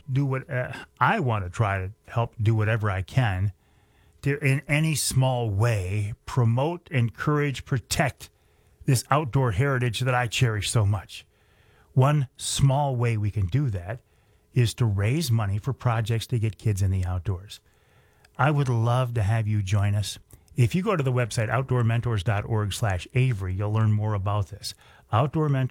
do what I want to try to help do whatever I can to, in any small way, promote, encourage, protect this outdoor heritage that I cherish so much. One small way we can do that is to raise money for projects to get kids in the outdoors. I would love to have you join us. If you go to the website outdoormentors.org/Avery, you'll learn more about this. Outdoor Mentors